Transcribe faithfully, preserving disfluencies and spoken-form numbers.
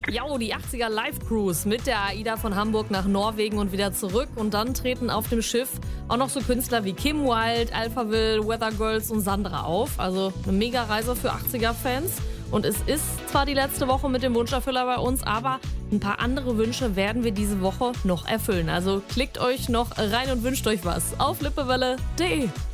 Jo, die achtziger Live-Cruise mit der AIDA von Hamburg nach Norwegen und wieder zurück. Und dann treten auf dem Schiff auch noch so Künstler wie Kim Wilde, Alphaville, Weather Girls und Sandra auf. Also eine mega Reise für achtziger-Fans. Und es ist zwar die letzte Woche mit dem Wunscherfüller bei uns, aber ein paar andere Wünsche werden wir diese Woche noch erfüllen. Also klickt euch noch rein und wünscht euch was auf lippewelle punkt de.